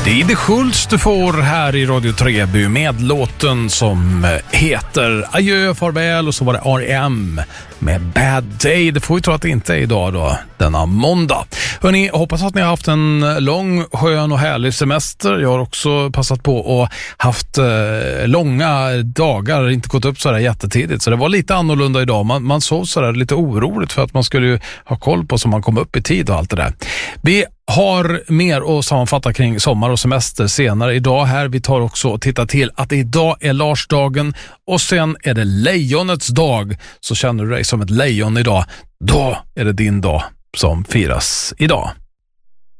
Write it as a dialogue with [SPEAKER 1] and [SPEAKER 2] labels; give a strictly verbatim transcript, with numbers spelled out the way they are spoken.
[SPEAKER 1] Didi Schultz du får här i Radio Treby med låten som heter Adjö, farväl, och så var det R E M med Bad Day. Det får vi tro att det inte är idag då, denna måndag. Hörrni, hoppas att ni har haft en lång, skön och härlig semester. Jag har också passat på och haft eh, långa dagar, inte gått upp så där jättetidigt. Så det var lite annorlunda idag. Man, man sov så där lite oroligt för att man skulle ju ha koll på så man kom upp i tid och allt det där. Vi har mer att sammanfatta kring sommar och semester senare idag här. Vi tar också och tittar till att idag är Larsdagen och sen är det lejonets dag. Så känner du dig som ett lejon idag, då är det din dag som firas idag.